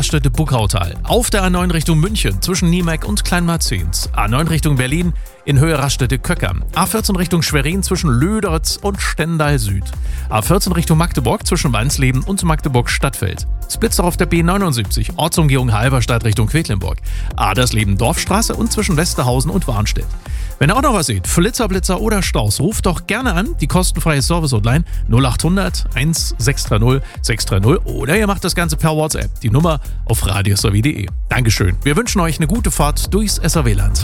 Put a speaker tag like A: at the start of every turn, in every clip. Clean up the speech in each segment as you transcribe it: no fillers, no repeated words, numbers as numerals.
A: Raststätte-Buckautal. Auf der A9 Richtung München zwischen Niemeck und Kleinmarzens. A9 Richtung Berlin in Höhe Raststätte-Köckern. A14 Richtung Schwerin zwischen Löderitz und Stendal Süd. A14 Richtung Magdeburg zwischen Wansleben und Magdeburg-Stadtfeld. Splitzt auch auf der B79, Ortsumgehung Halberstadt Richtung Quedlinburg. Adersleben-Dorfstraße und zwischen Westerhausen und Warnstedt. Wenn ihr auch noch was seht, Flitzer, Blitzer oder Staus, ruft doch gerne an, die kostenfreie Service-Hotline 0800 1630 630 oder ihr macht das Ganze per WhatsApp, die Nummer auf radiosrw.de. Dankeschön. Wir wünschen euch eine gute Fahrt durchs SRW-Land.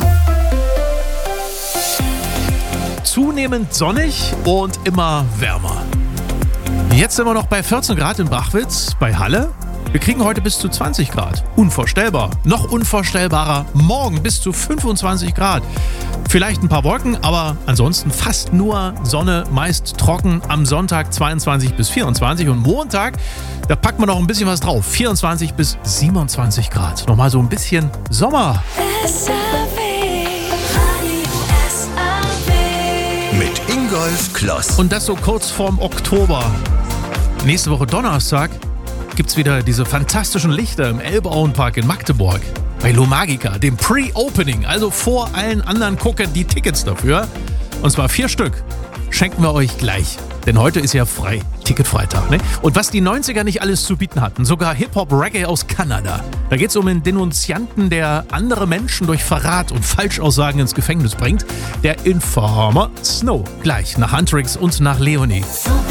A: Zunehmend sonnig und immer wärmer. Jetzt sind wir noch bei 14 Grad in Brachwitz, bei Halle. Wir kriegen heute bis zu 20 Grad. Unvorstellbar. Noch unvorstellbarer. Morgen bis zu 25 Grad. Vielleicht ein paar Wolken, aber ansonsten fast nur Sonne, meist trocken. Am Sonntag 22 bis 24 und Montag, da packen wir noch ein bisschen was drauf. 24 bis 27 Grad. Nochmal so ein bisschen Sommer.
B: Mit Ingolf Kloss.
A: Und das so kurz vorm Oktober. Nächste Woche Donnerstag gibt's wieder diese fantastischen Lichter im Elbauenpark in Magdeburg. Bei Lomagica, dem Pre-Opening, also vor allen anderen gucken die Tickets dafür. Und zwar 4 Stück. Schenken wir euch gleich. Denn heute ist ja frei, Ticketfreitag. Ne? Und was die 90er nicht alles zu bieten hatten, sogar Hip-Hop-Reggae aus Kanada. Da geht's um einen Denunzianten, der andere Menschen durch Verrat und Falschaussagen ins Gefängnis bringt. Der Informer Snow. Gleich nach Huntrix und nach Leonie.